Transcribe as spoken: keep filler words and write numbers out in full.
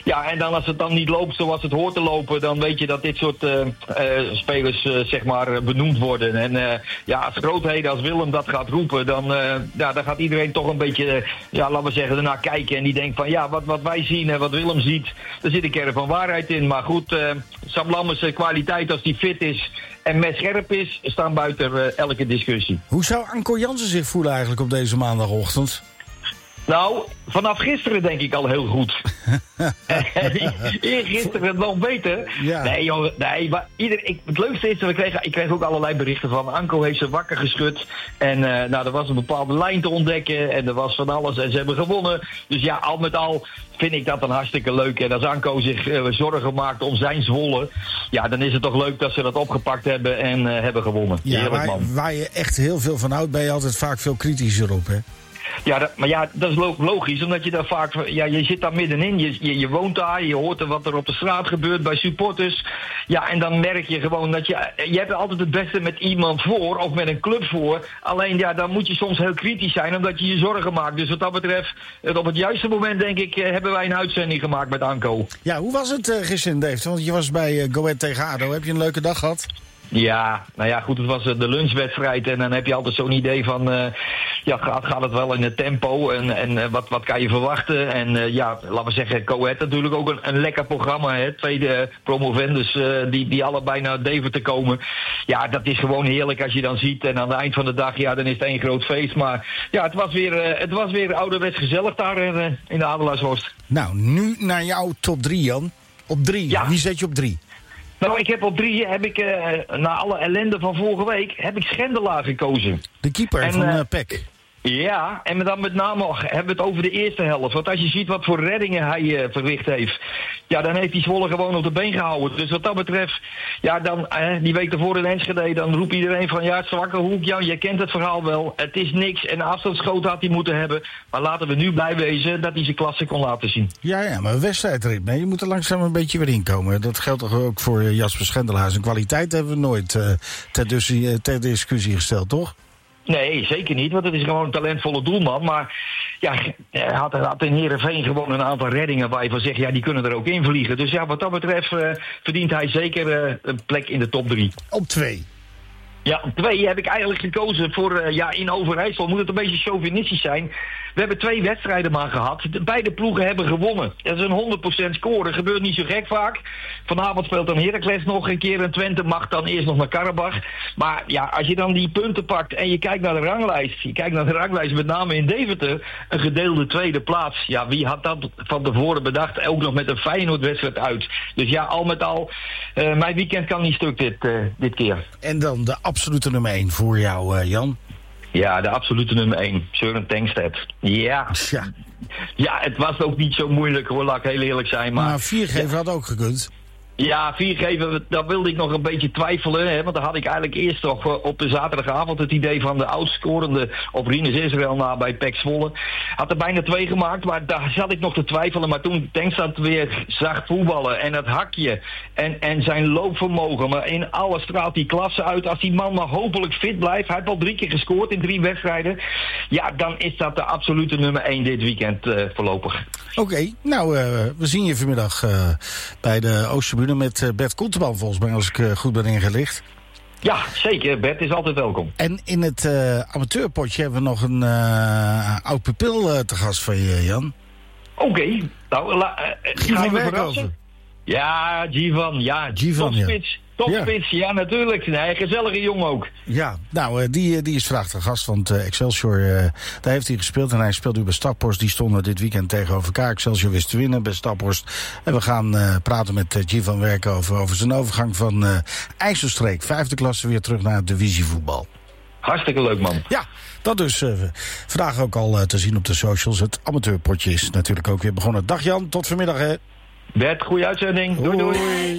Ja, en dan als het dan niet loopt zoals het hoort te lopen, dan weet je dat dit soort uh, uh, spelers uh, zeg maar benoemd worden. En uh, ja, als grootheden als Willem dat gaat roepen, dan, uh, ja, dan gaat iedereen toch een beetje, uh, ja, laten we zeggen, ernaar kijken. En die denkt van, ja, wat, wat wij zien en wat Willem ziet, daar zit een kern van waarheid in. Maar goed, uh, Sam Lammers' kwaliteit als die fit is en met scherp is, staan buiten uh, elke discussie. Hoe zou Anko Jansen zich voelen eigenlijk op deze maandagochtend? Nou, vanaf gisteren denk ik al heel goed. Eergisteren nog beter. Ja. Nee, joh, nee, maar ieder, ik, het leukste is, we kregen, ik kreeg ook allerlei berichten van. Anko heeft ze wakker geschud. En uh, nou, er was een bepaalde lijn te ontdekken. En er was van alles en ze hebben gewonnen. Dus ja, al met al vind ik dat dan hartstikke leuk. En als Anko zich uh, zorgen maakt om zijn Zwolle, ja, dan is het toch leuk dat ze dat opgepakt hebben en uh, hebben gewonnen. Ja, Heerlijk, waar, man. Waar je echt heel veel van houdt, ben je altijd vaak veel kritischer op, hè? Ja, dat, maar ja, dat is logisch, omdat je daar vaak, ja, je zit daar middenin, je, je, je woont daar, je hoort er wat er op de straat gebeurt bij supporters. Ja, en dan merk je gewoon dat je, je hebt altijd het beste met iemand voor, of met een club voor. Alleen, ja, dan moet je soms heel kritisch zijn, omdat je je zorgen maakt. Dus wat dat betreft, op het juiste moment, denk ik, hebben wij een uitzending gemaakt met Anko. Ja, hoe was het uh, gisteren, Dave? Want je was bij uh, Go Ahead tegen A D O. Heb je een leuke dag gehad? Ja, nou ja, goed, het was de lunchwedstrijd en dan heb je altijd zo'n idee van, uh, ja, gaat, gaat het wel in het tempo en, en uh, wat, wat kan je verwachten? En uh, ja, laten we zeggen, Coët natuurlijk ook een, een lekker programma, hè, tweede promovendus uh, die, die allebei naar Deventer komen. Ja, dat is gewoon heerlijk als je dan ziet en aan het eind van de dag, ja, dan is het één groot feest. Maar ja, het was weer, uh, het was weer ouderwets gezellig daar uh, in de Adelaarshorst. Nou, nu naar jouw top drie, Jan. Op drie, ja. Wie zet je op drie? Nou, ik heb op drie, heb ik, uh, na alle ellende van vorige week, heb ik Schendelaar gekozen. De keeper en, van uh, P E C. Ja, en dan met name hebben we het over de eerste helft. Want als je ziet wat voor reddingen hij uh, verricht heeft, ja, dan heeft hij Zwolle gewoon op de been gehouden. Dus wat dat betreft, ja, dan uh, die week ervoor in Enschede, dan roept iedereen van, ja, het zwakke hoek, ja, je kent het verhaal wel. Het is niks en afstandsschoten had hij moeten hebben. Maar laten we nu blij wezen dat hij zijn klasse kon laten zien. Ja, ja, maar wedstrijdritme, je moet er langzaam een beetje weer inkomen. Dat geldt toch ook voor Jasper Schendelaar. Zijn kwaliteit hebben we nooit uh, ter, dus, uh, ter discussie gesteld, toch? Nee, zeker niet, want het is gewoon een talentvolle doelman. Maar ja, hij had, had in Heerenveen gewoon een aantal reddingen waar je van zegt, ja, die kunnen er ook in vliegen. Dus ja, wat dat betreft uh, verdient hij zeker uh, een plek in de top drie. Op twee. Ja, op twee heb ik eigenlijk gekozen voor, uh, ja, in Overijssel moet het een beetje chauvinistisch zijn. We hebben twee wedstrijden maar gehad. De, beide ploegen hebben gewonnen. Dat is een honderd procent score. Gebeurt niet zo gek vaak. Vanavond speelt dan Heracles nog een keer en Twente mag dan eerst nog naar Karabach. Maar ja, als je dan die punten pakt en je kijkt naar de ranglijst. Je kijkt naar de ranglijst met name in Deventer. Een gedeelde tweede plaats. Ja, wie had dat van tevoren bedacht? Ook nog met een Feyenoord-wedstrijd uit. Dus ja, al met al, uh, mijn weekend kan niet stuk dit, uh, dit keer. En dan de absolute nummer één voor jou, uh, Jan. Ja, de absolute nummer één. Søren Tengstedt. Ja. ja. Ja, het was ook niet zo moeilijk hoor, laat ik heel eerlijk zijn. Maar, maar vier geven ja. had ook gekund. Ja, vier geven, daar wilde ik nog een beetje twijfelen. Hè, want dan had ik eigenlijk eerst nog op de zaterdagavond het idee van de oudscorende op Rinus Israël na bij P E C Zwolle. Had er bijna twee gemaakt, maar daar zat ik nog te twijfelen. Maar toen Tengstedt weer zag voetballen en het hakje en, en zijn loopvermogen. Maar in alles straalt die klasse uit. Als die man maar hopelijk fit blijft. Hij heeft al drie keer gescoord in drie wedstrijden. Ja, dan is dat de absolute nummer één dit weekend uh, voorlopig. Oké, okay, nou, uh, we zien je vanmiddag uh, bij de Oosterbuurt met uh, Bert Koelteman, volgens mij, als ik uh, goed ben ingelicht. Ja, zeker. Bert is altijd welkom. En in het uh, amateurpotje hebben we nog een uh, oud pupil uh, te gast van je, Jan. Oké. Okay. Nou, la, uh, ga je me verrassen? Ja, Givan. Ja, Givan, topspits. Ja. Topspits, ja. ja natuurlijk. Nee, gezellige jongen ook. Ja, nou, uh, die, die is vandaag de gast, want uh, Excelsior, uh, daar heeft hij gespeeld. En hij speelt nu bij Staphorst. Die stonden dit weekend tegenover elkaar. Excelsior wist te winnen bij Staphorst. En we gaan uh, praten met uh, Givan Werken over, over zijn overgang van uh, IJsselstreek. Vijfde klasse weer terug naar het divisievoetbal. Hartstikke leuk, man. Ja, dat dus. Uh, vandaag ook al uh, te zien op de socials. Het amateurpotje is natuurlijk ook weer begonnen. Dag Jan, tot vanmiddag hè. Bert, goede uitzending. Doei, doei. doei.